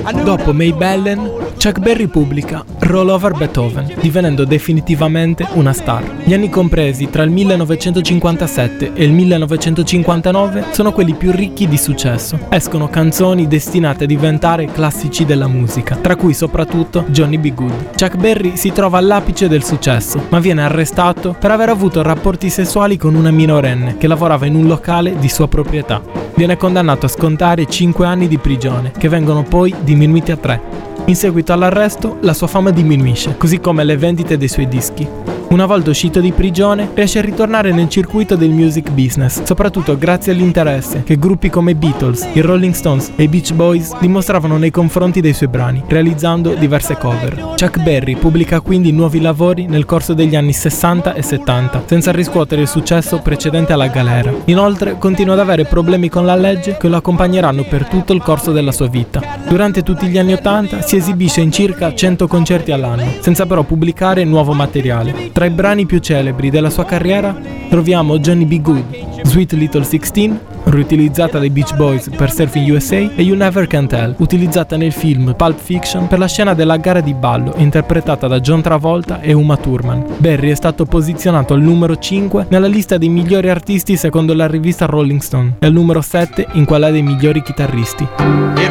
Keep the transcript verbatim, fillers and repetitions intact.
Dopo May Bellen, Chuck Berry pubblica Roll Over Beethoven, divenendo definitivamente una star. Gli anni compresi tra il millenovecentocinquantasette e il millenovecentocinquantanove sono quelli più ricchi di successo. Escono canzoni destinate a diventare classici della musica, tra cui soprattutto Johnny B. Good. Chuck Berry si trova all'apice del successo, ma viene arrestato per aver avuto rapporti sessuali con una minorenne che lavorava in un locale di sua proprietà. Viene condannato a scontare cinque anni di prigione, che vengono poi diminuiti a tre. In seguito all'arresto, la sua fama diminuisce, così come le vendite dei suoi dischi. Una volta uscito di prigione, riesce a ritornare nel circuito del music business, soprattutto grazie all'interesse che gruppi come i Beatles, i Rolling Stones e i Beach Boys dimostravano nei confronti dei suoi brani, realizzando diverse cover. Chuck Berry pubblica quindi nuovi lavori nel corso degli anni sessanta e settanta, senza riscuotere il successo precedente alla galera. Inoltre, continua ad avere problemi con la legge che lo accompagneranno per tutto il corso della sua vita. Durante tutti gli anni ottanta si esibisce in circa cento concerti all'anno, senza però pubblicare nuovo materiale. Tra i brani più celebri della sua carriera troviamo Johnny B. Good, Sweet Little sixteen, riutilizzata dai Beach Boys per Surfing U S A, e You Never Can Tell, utilizzata nel film Pulp Fiction per la scena della gara di ballo, interpretata da John Travolta e Uma Thurman. Berry è stato posizionato al numero cinque nella lista dei migliori artisti secondo la rivista Rolling Stone e al numero sette in quella dei migliori chitarristi.